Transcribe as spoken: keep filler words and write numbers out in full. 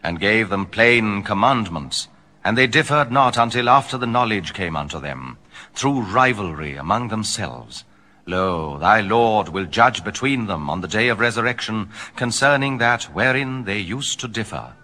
and gave them plain commandments, and they differed not until after the knowledge came unto them, through rivalry among themselves. Lo, thy Lord will judge between them on the day of resurrection concerning that wherein they used to differ.